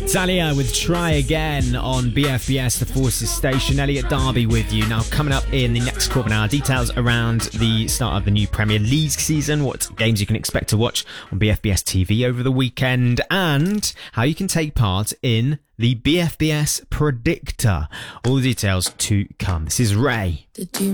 Talia with Try Again on BFBS, the Forces Station. Elliot Darby with you. Now, coming up in the next quarter of an hour, details around the start of the new Premier League season, what games you can expect to watch on BFBS TV over the weekend, and how you can take part in the BFBS Predictor. All the details to come. This is Ray.